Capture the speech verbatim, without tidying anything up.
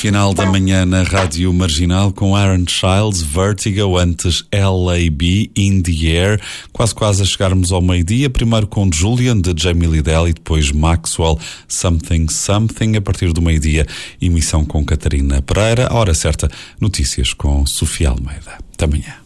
Final da manhã na Rádio Marginal com Aaron Childs, Vertigo, antes L A B, In the Air, quase quase a chegarmos ao meio-dia, primeiro com Julian, de Jamie Lidell, e depois Maxwell, Something Something, a partir do meio-dia, emissão com Catarina Pereira, a hora certa, notícias com Sofia Almeida. Até amanhã.